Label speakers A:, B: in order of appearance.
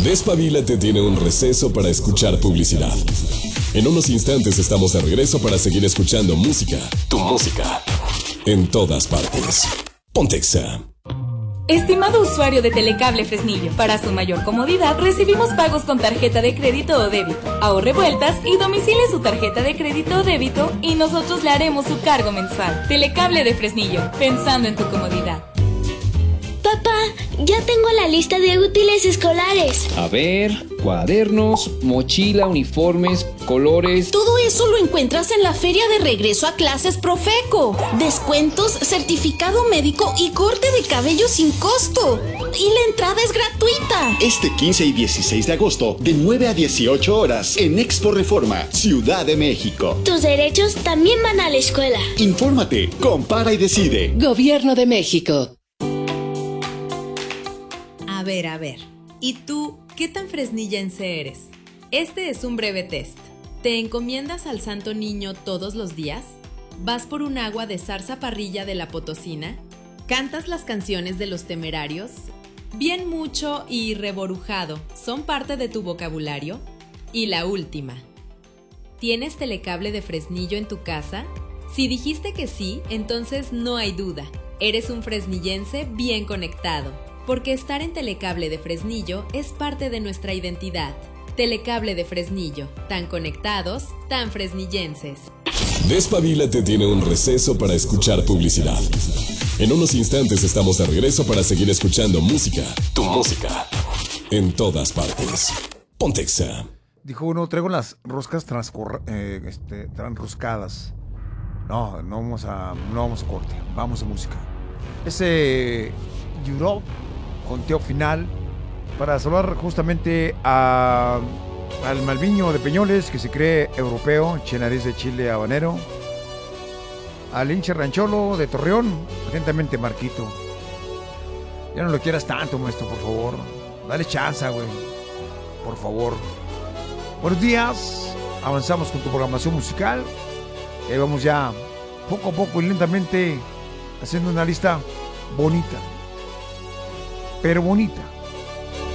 A: Despabilate tiene un receso para escuchar publicidad. En unos instantes estamos de regreso para seguir escuchando música, tu música, en todas partes. Pontexa.
B: Estimado usuario de Telecable Fresnillo, para su mayor comodidad recibimos pagos con tarjeta de crédito o débito. Ahorre vueltas y domicile su tarjeta de crédito o débito y nosotros le haremos su cargo mensual. Telecable de Fresnillo, pensando en tu comodidad.
C: Papá, ya tengo la lista de útiles escolares.
D: A ver, cuadernos, mochila, uniformes, colores.
E: Todo eso lo encuentras en la Feria de Regreso a Clases Profeco. Descuentos, certificado médico y corte de cabello sin costo. Y la entrada es gratuita.
F: Este 15 y 16 de agosto, de 9 a 18 horas, en Expo Reforma, Ciudad de México.
C: Tus derechos también van a la escuela.
F: Infórmate, compara y decide.
G: Gobierno de México.
H: A ver. ¿Y tú qué tan fresnillense eres? Este es un breve test. ¿Te encomiendas al Santo Niño todos los días? ¿Vas por un agua de zarzaparrilla de la Potosina? ¿Cantas las canciones de los Temerarios? ¿Bien mucho y reborujado son parte de tu vocabulario? Y la última. ¿Tienes telecable de Fresnillo en tu casa? Si dijiste que sí, entonces no hay duda. Eres un fresnillense bien conectado. Porque estar en Telecable de Fresnillo es parte de nuestra identidad. Telecable de Fresnillo, tan conectados, tan fresnillenses.
A: Despabilate tiene un receso para escuchar publicidad. En unos instantes estamos de regreso para seguir escuchando música, tu música, en todas partes. Pontexa.
I: Dijo uno, traigo las roscas transroscadas. No vamos a corte, vamos a música. Ese Europe con Teo Final para saludar justamente al Malviño de Peñoles, que se cree europeo, Chenariz de Chile habanero, al hincha Rancholo de Torreón, atentamente Marquito. Ya no lo quieras tanto, maestro, por favor. Dale chance, güey, por favor. Buenos días, avanzamos con tu programación musical. Y ahí vamos ya poco a poco y lentamente haciendo una lista bonita, pero bonita.